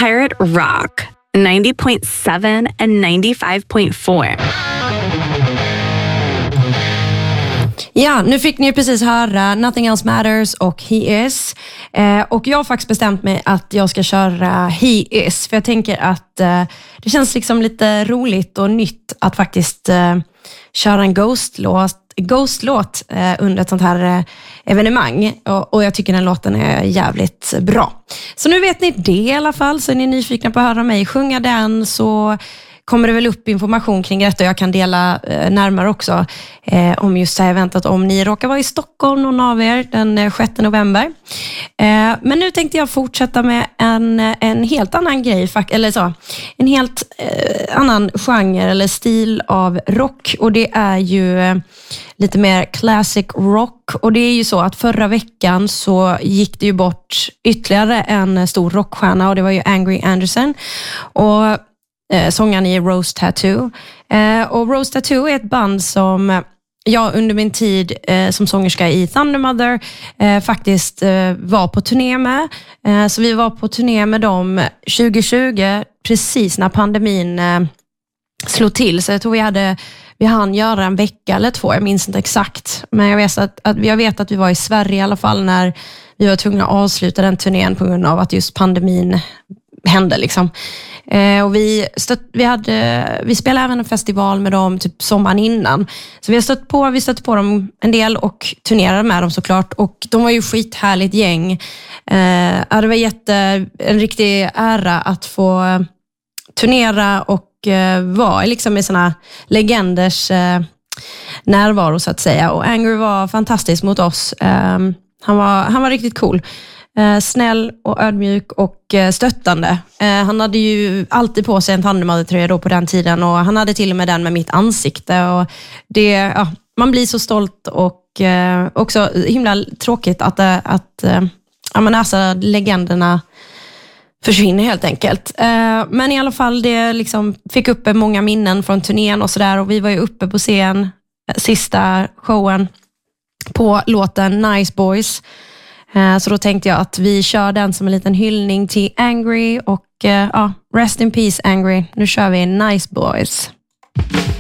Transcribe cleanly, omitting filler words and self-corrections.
Pirate Rock 90.7 and 95.4. Ja, nu fick ni precis höra Nothing Else Matters och He Is. Och jag har faktiskt bestämt mig att jag ska köra He Is. För jag tänker att det känns liksom lite roligt och nytt att faktiskt köra en Ghost-låt under ett sånt här evenemang. Och jag tycker den låten är jävligt bra. Så nu vet ni det i alla fall. Så är ni nyfikna på att höra mig sjunga den, så kommer det väl upp information kring detta. Jag kan dela närmare också om just det här eventet, om ni råkar vara i Stockholm, någon av er, den 6 november. Men nu tänkte jag fortsätta med en helt annan grej, eller så, en helt annan genre eller stil av rock, och det är ju lite mer classic rock. Och det är ju så att förra veckan så gick det ju bort ytterligare en stor rockstjärna, och det var ju Angry Anderson och sångaren i Rose Tattoo. Och Rose Tattoo är ett band som jag under min tid som sångerska i Thundermother faktiskt var på turné med. Så vi var på turné med dem 2020, precis när pandemin slog till. Så jag tror vi hann göra en vecka eller 2, jag minns inte exakt. Men jag vet att vi var i Sverige i alla fall när vi var tvungna att avsluta den turnén på grund av att just pandemin hände liksom. Och vi spelade även en festival med dem typ sommaren innan. Så vi stötte på dem en del och turnerade med dem såklart. Och de var ju skithärligt gäng. Det var en riktig ära att få turnera och vara liksom i såna legenders närvaro så att säga. Och Angry var fantastisk mot oss. Han var riktigt cool. Snäll och ödmjuk och stöttande. Han hade ju alltid på sig en Thundermother-tröja då på den tiden, och han hade till och med den med mitt ansikte, och man blir så stolt och också himla tråkigt att legenderna försvinner helt enkelt. Men i alla fall, det liksom fick upp många minnen från turnén och sådär, och vi var ju uppe på scen sista showen på låten Nice Boys. Så då tänkte jag att vi kör den som en liten hyllning till Angry, och rest in peace Angry. Nu kör vi Nice Boys.